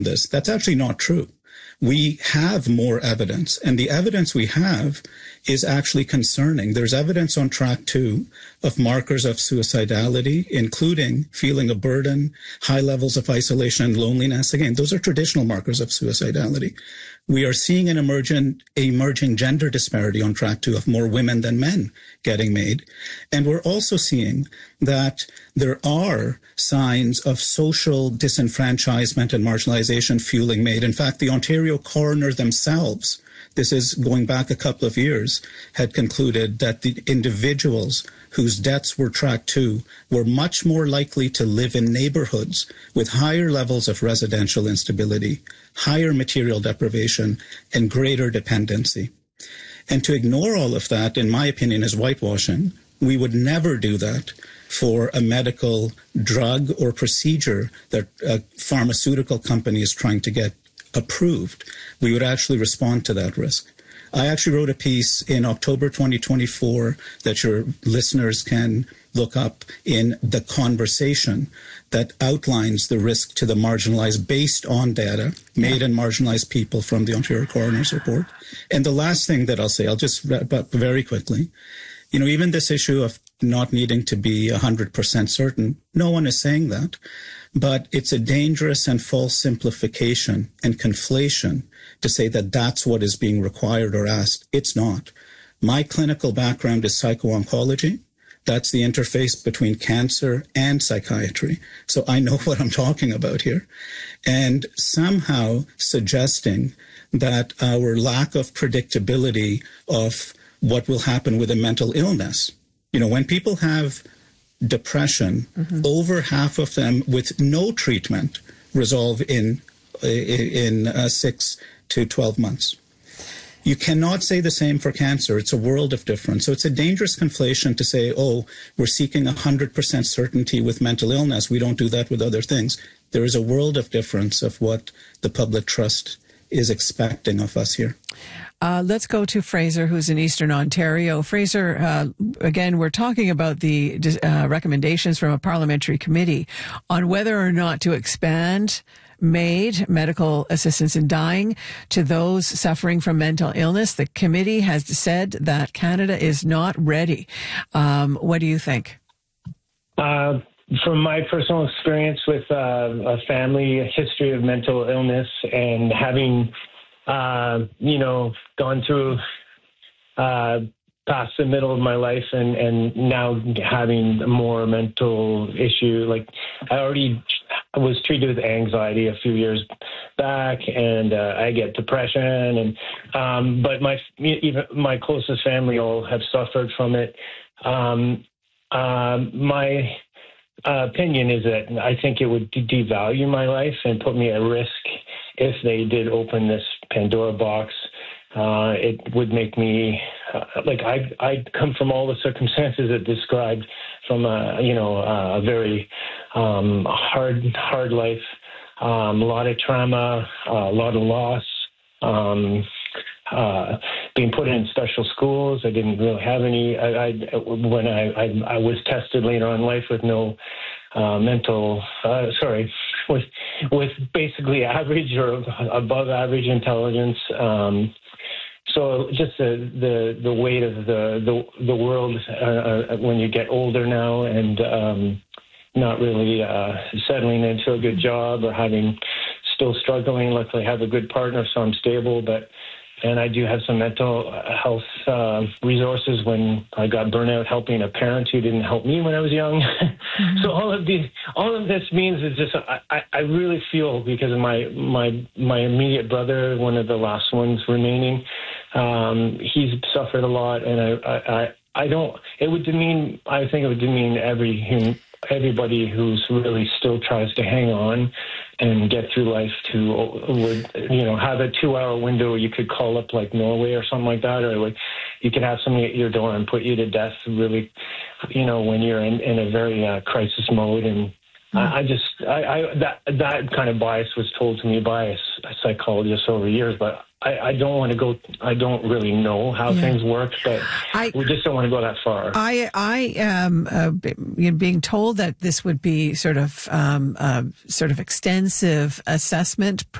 this. That's actually not true. We have more evidence, and the evidence we have is actually concerning. There's evidence on track 2 of markers of suicidality, including feeling of burden, high levels of isolation and loneliness. Again, those are traditional markers of suicidality. We are seeing an emerging gender disparity on track 2 of more women than men getting MAID. And we're also seeing that there are signs of social disenfranchisement and marginalization fueling MAID. In fact, the Ontario coroner themselves, this is going back a couple of years, had concluded that the individuals whose deaths were tracked to were much more likely to live in neighborhoods with higher levels of residential instability, higher material deprivation, and greater dependency. And to ignore all of that, in my opinion, is whitewashing. We would never do that for a medical drug or procedure that a pharmaceutical company is trying to get approved. We would actually respond to that risk. I actually wrote a piece in October 2024 that your listeners can look up in The Conversation that outlines the risk to the marginalized based on data made in marginalized people from the Ontario Coroner's Report. And the last thing that I'll say, I'll just wrap up very quickly. You know, even this issue of not needing to be 100% certain, no one is saying that. But it's a dangerous and false simplification and conflation to say that that's what is being required or asked. It's not. My clinical background is psycho-oncology. That's the interface between cancer and psychiatry. So I know what I'm talking about here. And somehow suggesting that our lack of predictability of what will happen with a mental illness, you know, when people have depression, over half of them with no treatment resolve in 6 to 12 months. You cannot say the same for cancer. It's a world of difference. So it's a dangerous conflation to say, oh, we're seeking 100% certainty with mental illness. We don't do that with other things. There is a world of difference of what the public trust is expecting of us here. Let's go to Fraser, who's in Eastern Ontario. Fraser, again, we're talking about the recommendations from a parliamentary committee on whether or not to expand MAID, medical assistance in dying, to those suffering from mental illness. The committee has said that Canada is not ready. What do you think? From my personal experience with a family history of mental illness and having gone through past the middle of my life and now having more mental issue. Like I already was treated with anxiety a few years back, and I get depression, and but even my closest family all have suffered from it. My opinion is that I think it would devalue my life and put me at risk if they did open this Pandora box. It would make me I come from all the circumstances that described from a very hard life, a lot of trauma, a lot of loss, being put in special schools. I didn't really have any. When I was tested later on in life with no with basically average or above average intelligence. So just the weight of the world when you get older now and not really settling into a good job or still struggling. Luckily, I have a good partner, so I'm stable. And I do have some mental health resources when I got burnout helping a parent who didn't help me when I was young. Mm-hmm. So all of this means is just I really feel, because of my immediate brother, one of the last ones remaining, he's suffered a lot, and I think it would demean everybody who's really still tries to hang on and get through life have a 2-hour window where you could call up like Norway or something like that, or you could have somebody at your door and put you to death really, when you're in a very crisis mode. And that kind of bias was told to me by a psychologist over years, but I don't want to go. I don't really know how things work, but we just don't want to go that far. I am being told that this would be sort of extensive assessment